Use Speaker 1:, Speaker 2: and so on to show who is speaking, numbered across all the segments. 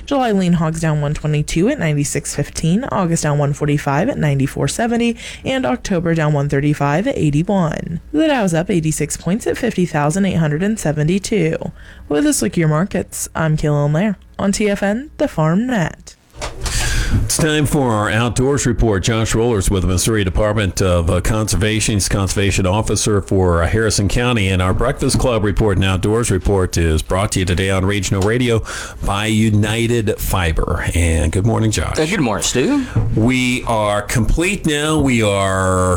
Speaker 1: July lean hogs down 122 at 96.15, August down 145 at 94.70, and October down 135 at 81. The Dow's up 86 points at 50,872. With this look at your markets, I'm Kaylin Lair on TFN, the Farm Net.
Speaker 2: It's time for our Outdoors Report. Josh Rollers with the Missouri Department of Conservation. He's Conservation Officer for Harrison County. And our Breakfast Club Report and Outdoors Report is brought to you today on Regional Radio by United Fiber. And good morning, Josh.
Speaker 3: Good morning, Stu.
Speaker 2: We are complete now. We're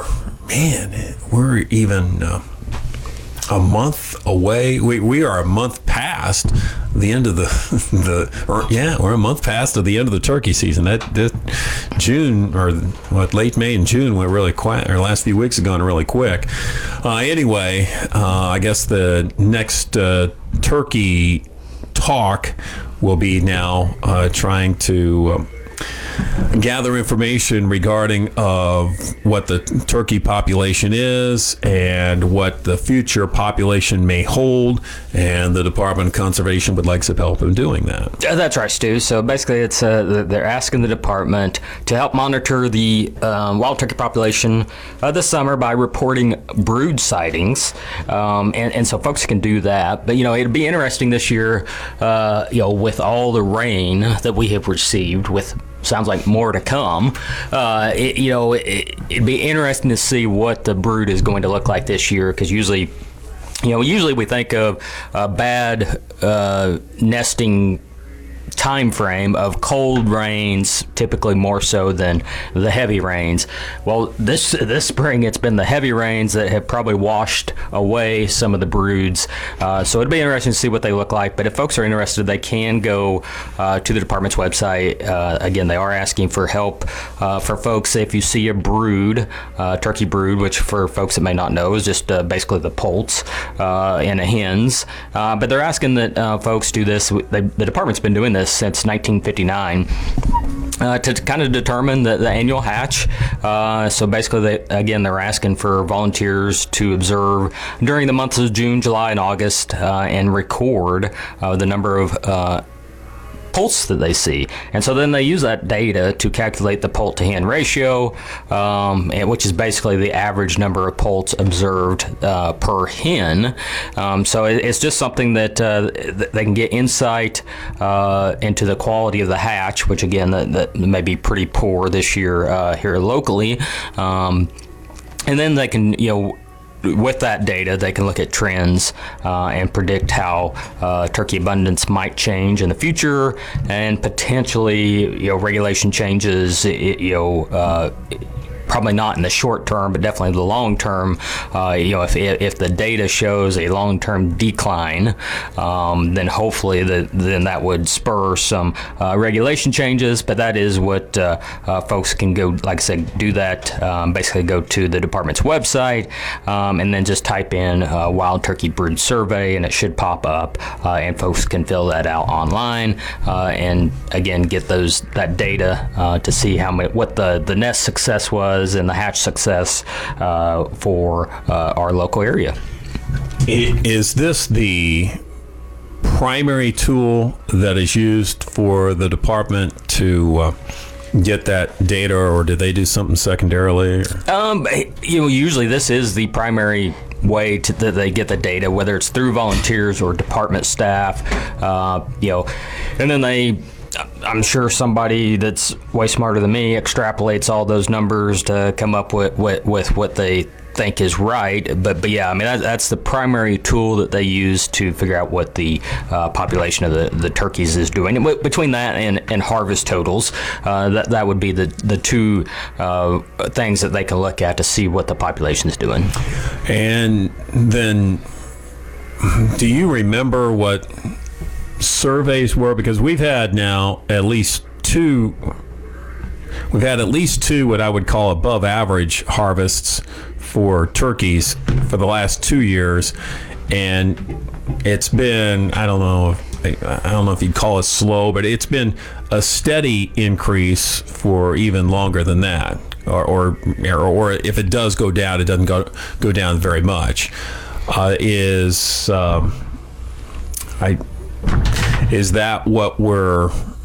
Speaker 2: even a month away. We are a month past the end of we're a month past the end of the turkey season. That June, or late May and June went really quick. Our last few weeks have gone really quick. Anyway, I guess the next turkey talk will be now trying to gather information regarding of what the turkey population is and what the future population may hold, and the Department of Conservation would like some help in doing that.
Speaker 3: That's right, Stu. So basically, it's they're asking the department to help monitor the wild turkey population this summer by reporting brood sightings, and so folks can do that. But it'd be interesting this year, with all the rain that we have received, with sounds like more to come. It'd be interesting to see what the brood is going to look like this year, because usually we think of a bad nesting time frame of cold rains, typically more so than the heavy rains. Well, this spring it's been the heavy rains that have probably washed away some of the broods. So it'd be interesting to see what they look like. But if folks are interested, they can go to the department's website. Again, they are asking for help for folks. If you see a brood, turkey brood, which for folks that may not know is just basically the poults and the hens. But they're asking that folks do this. The department's been doing this since 1959 to kind of determine the annual hatch. So basically, they're asking for volunteers to observe during the months of June, July, and August and record the number of poults that they see. And so then they use that data to calculate the poult to hen ratio, which is basically the average number of poults observed per hen. So it's just something that they can get insight into the quality of the hatch, which again that may be pretty poor this year here locally. And then they can, with that data, they can look at trends and predict how turkey abundance might change in the future, and potentially, regulation changes, probably not in the short term, but definitely the long term. If the data shows a long term decline, then hopefully then that would spur some regulation changes. But that is what folks can go, like I said, do that. Basically, go to the department's website and then just type in wild turkey brood survey, and it should pop up, and folks can fill that out online, and again get that data to see what the nest success was and the hatch success for our local area.
Speaker 2: Is this the primary tool that is used for the department to get that data, or do they do something secondarily?
Speaker 3: Usually this is the primary way that they get the data, whether it's through volunteers or department staff, and then I'm sure somebody that's way smarter than me extrapolates all those numbers to come up with what they think is right. But yeah, I mean, that's the primary tool that they use to figure out what the population of the turkeys is doing. And between that and harvest totals, that would be the two things that they can look at to see what the population is doing.
Speaker 2: And then, do you remember what surveys were? Because we've had now at least two what I would call above average harvests for turkeys for the last 2 years, and it's been, I don't know if you'd call it slow, but it's been a steady increase for even longer than that, or if it does go down, it doesn't go down very much. Is that what we're